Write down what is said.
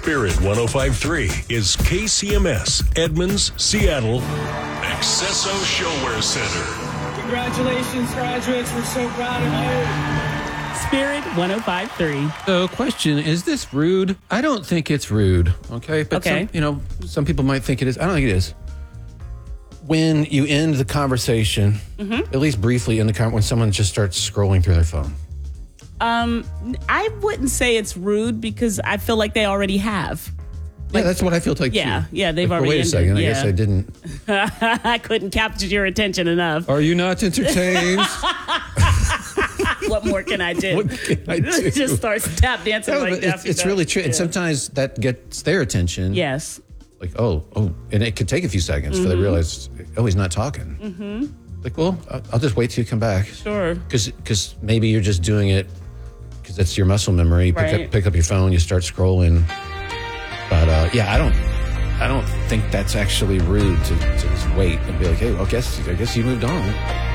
Spirit 105.3 is KCMS, Edmonds, Seattle, Accesso Showwear Center. Congratulations, graduates. We're so proud of you. Spirit 105.3. So, question, is this rude? I don't think it's rude, okay? But Okay. some people might think it is. I don't think it is. When you end the conversation, at least briefly in the when someone just starts scrolling through their phone. I wouldn't say it's rude because I feel like they already have. Yeah, that's what I feel like Yeah, too. yeah, they've Like, already wait a second, ended, I guess yeah. I didn't. I couldn't capture your attention enough. Are you not entertained? What more can I do? What can I do? Just starts tap dancing No, like but Daffy it's Duck. really true. And Yeah. sometimes that gets their attention. Yes. Like, oh, and it could take a few seconds for they realize, oh, he's not talking. Mm-hmm. Like, well, I'll just wait till you come back. Sure. Because maybe you're just doing it because that's your muscle memory. Right. Pick up your phone, you start scrolling. But yeah, I don't think that's actually rude to just wait and be like, hey, well, I guess you moved on.